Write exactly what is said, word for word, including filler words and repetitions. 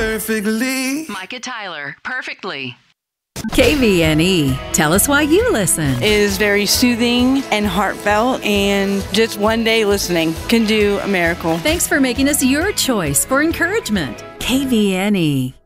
perfectly. Micah Tyler, Perfectly. K V N E. Tell us why you listen. It is very soothing and heartfelt, and just one day listening can do a miracle. Thanks for making us your choice for encouragement. K V N E.